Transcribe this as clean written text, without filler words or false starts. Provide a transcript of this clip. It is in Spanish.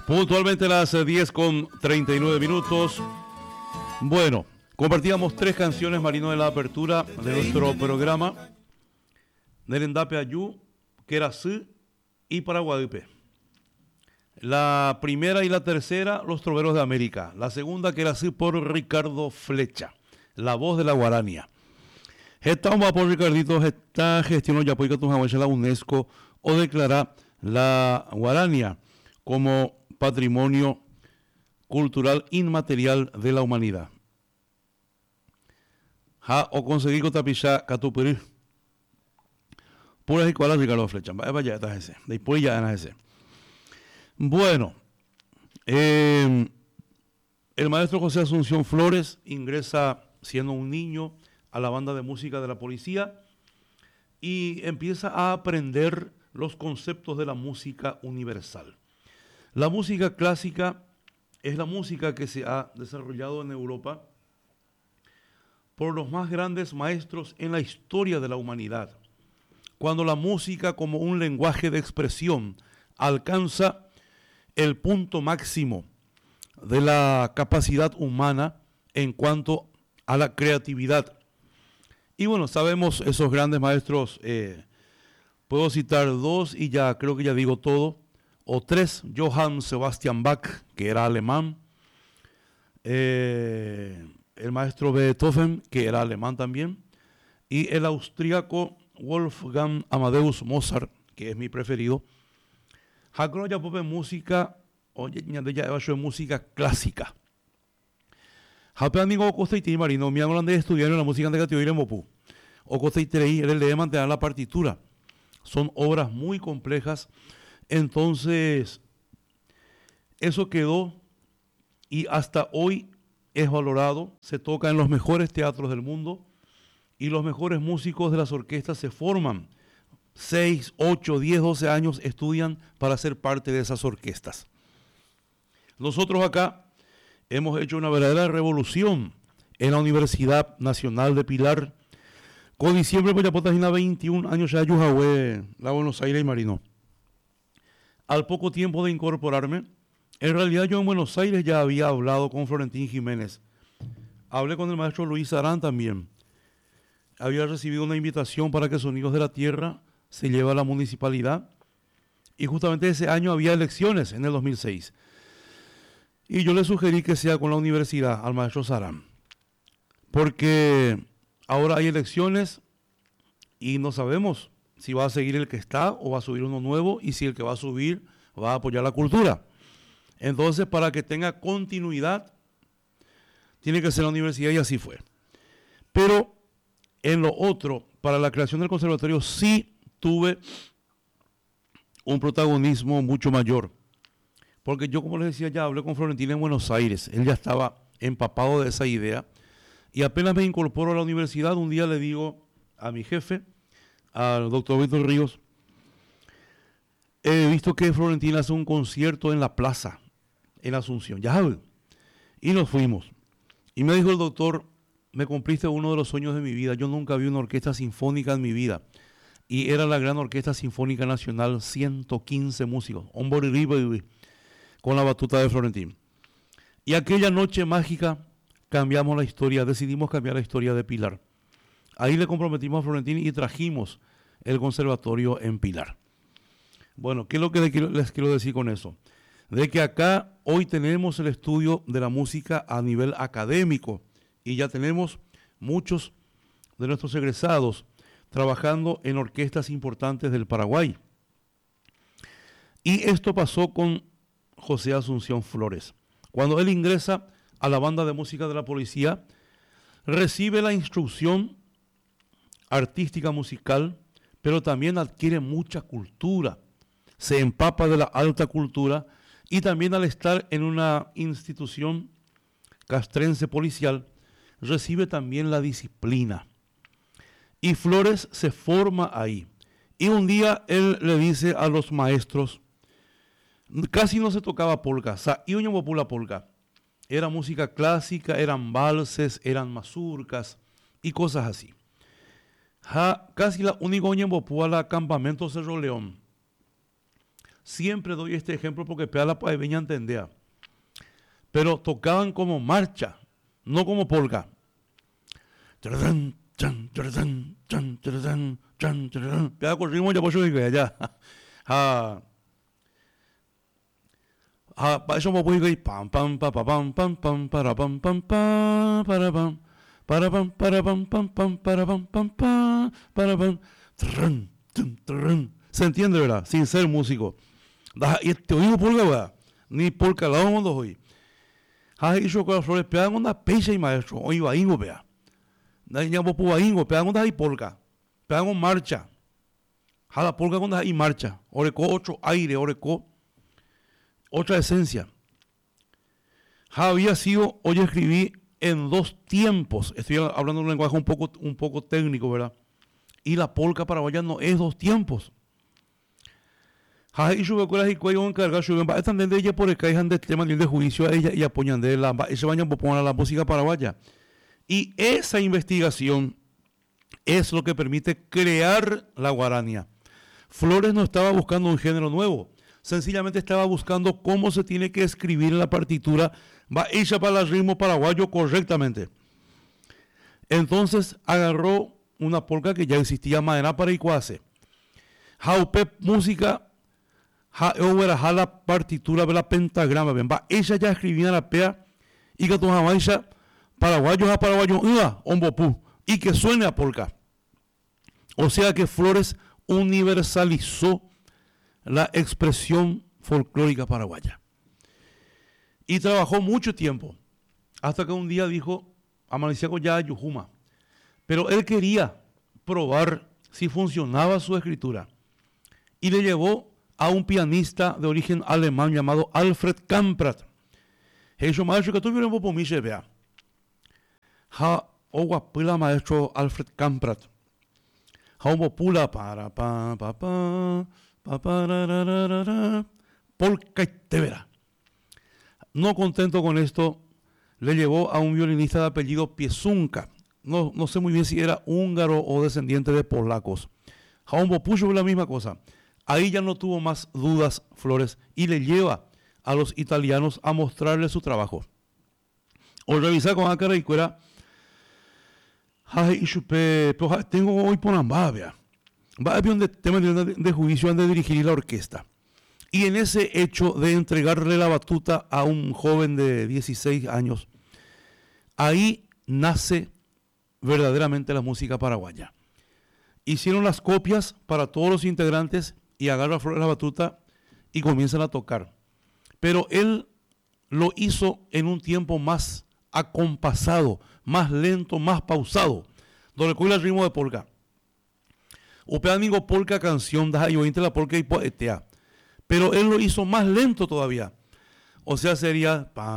Puntualmente las 10:39. Bueno, compartíamos 3 canciones, Marino, de la apertura de nuestro programa. Nerendape Ayú, Querasú y Paraguaype. La primera y la tercera, Los Troveros de América. La segunda, Querasú, por Ricardo Flecha, la voz de la Guarania. Esta va por Ricardito, esta gestión ya puede que la UNESCO o declarar la Guarania como patrimonio cultural inmaterial de la humanidad. Ja o conseguir con tapicha catupiri. Pura escuela Ricardo Flecha. Vaya, está ese. Después ya era ese. Bueno, el maestro José Asunción Flores ingresa siendo un niño a la banda de música de la policía y empieza a aprender los conceptos de la música universal. La música clásica es la música que se ha desarrollado en Europa por los más grandes maestros en la historia de la humanidad. Cuando la música como un lenguaje de expresión alcanza el punto máximo de la capacidad humana en cuanto a la creatividad. Y bueno, sabemos esos grandes maestros, puedo citar 2 y ya creo que ya digo todo, o 3, Johann Sebastian Bach, que era alemán, el maestro Beethoven, que era alemán también, y el austríaco Wolfgang Amadeus Mozart, que es mi preferido. Hakro ya pope música, oye, ya de música clásica. Hape amigo Costa y Marino, mi hablan de estudiar la música de Catioire Mopu. O Costa y Trey, él debe mantener la partitura. Son obras muy complejas. Entonces, eso quedó y hasta hoy es valorado. Se toca en los mejores teatros del mundo y los mejores músicos de las orquestas se forman. 6, 8, 10, 12 años estudian para ser parte de esas orquestas. Nosotros acá hemos hecho una verdadera revolución en la Universidad Nacional de Pilar. Con diciembre, pues ya potagina 21 años ya Yujahue, la Buenos Aires y Marino. Al poco tiempo de incorporarme, en realidad yo en Buenos Aires ya había hablado con Florentín Jiménez. Hablé con el maestro Luis Arán también. Había recibido una invitación para que Sonidos de la Tierra se lleve a la municipalidad. Y justamente ese año había elecciones, en el 2006. Y yo le sugerí que sea con la universidad, al maestro Sarán. Porque ahora hay elecciones y no sabemos si va a seguir el que está o va a subir uno nuevo y si el que va a subir va a apoyar la cultura. Entonces, para que tenga continuidad, tiene que ser la universidad y así fue. Pero en lo otro, para la creación del conservatorio sí tuve un protagonismo mucho mayor. Porque yo, como les decía, ya hablé con Florentín en Buenos Aires. Él ya estaba empapado de esa idea. Y apenas me incorporo a la universidad, un día le digo a mi jefe, al doctor Víctor Ríos, he visto que Florentín hace un concierto en la plaza, en Asunción. Ya sabes. Y nos fuimos. Y me dijo el doctor, me cumpliste uno de los sueños de mi vida. Yo nunca vi una orquesta sinfónica en mi vida. Y era la Gran Orquesta Sinfónica Nacional, 115 músicos. Con la batuta de Florentín. Y aquella noche mágica cambiamos la historia, decidimos cambiar la historia de Pilar. Ahí le comprometimos a Florentín y trajimos el conservatorio en Pilar. Bueno, ¿qué es lo que les quiero decir con eso? De que acá hoy tenemos el estudio de la música a nivel académico y ya tenemos muchos de nuestros egresados trabajando en orquestas importantes del Paraguay. Y esto pasó con José Asunción Flores. Cuando él ingresa a la banda de música de la policía, recibe la instrucción artística musical, pero también adquiere mucha cultura, se empapa de la alta cultura y también al estar en una institución castrense policial, recibe también la disciplina. Y Flores se forma ahí. Y un día él le dice a los maestros, casi no se tocaba polka, iuño popula polka. Era música clásica, eran valses, eran mazurcas y cosas así. Casi la única oña popula campamento Cerro León. Siempre doy este ejemplo porque pea la paiveña entendía. Pero tocaban como marcha, no como polka. Pea con ritmo ya por eso que allá. Para eso me voy a ir pam pam pam pam pam pam para pam pam pam para pam para pam para pam pam pam para pam pam pam para pam. ¿Se entiende, verdad? Sin ser músico. Y te oigo polka, ¿verdad? Ni polka la vamos a oír. Y yo con las flores pegan una pecha y maestro. Oye, va ingo, vea. Ya vos puedo ingo, pegan una y polka. Pegan con marcha. La polka con y marcha. Oreco, ocho aire, oreco. Otra esencia. Había sido, hoy escribí en 2 tiempos. Estoy hablando de un lenguaje un poco técnico, ¿verdad? Y la polka paraguaya no es 2 tiempos. Y yo veo que cuello encargar, yo veo están de ella por el que de tema de juicio a ella y apoyan de la ese baño poner la música paraguaya. Y esa investigación es lo que permite crear la guarania. Flores no estaba buscando un género nuevo. Sencillamente estaba buscando cómo se tiene que escribir en la partitura, va hecha para el ritmo paraguayo correctamente. Entonces agarró una polka que ya existía, Madera para Icuase. Jaupe música, ja la partitura de la pentagrama, va ella ya escribía la pea y que tu jamaica paraguayo a paraguayo, ombopú, y que suene a polka. O sea que Flores universalizó la expresión folclórica paraguaya. Y trabajó mucho tiempo, hasta que un día dijo, amanecía con ya Yujuma. Pero él quería probar si funcionaba su escritura. Y le llevó a un pianista de origen alemán llamado Alfred Kamprad. Eso maestro que tuvieron por mí se vea. Guapula maestro Alfred Kamprad. Pula para pa pa pa. Polka y tevera. No contento con esto, le llevó a un violinista de apellido Piesunka. No sé muy bien si era húngaro o descendiente de polacos. Jaumbo puso la misma cosa. Ahí ya no tuvo más dudas Flores y le lleva a los italianos a mostrarle su trabajo. O revisar con Ácara y Cuera. Tengo hoy por Ambavia. Va a haber un tema de juicio antes de dirigir la orquesta. Y en ese hecho de entregarle la batuta a un joven de 16 años, ahí nace verdaderamente la música paraguaya. Hicieron las copias para todos los integrantes y agarra a Flores la batuta y comienzan a tocar. Pero él lo hizo en un tiempo más acompasado, más lento, más pausado, donde coge el ritmo de polka. Upeanigo polka canción da yo entre la polka y poetea. Pero él lo hizo más lento todavía. O sea, sería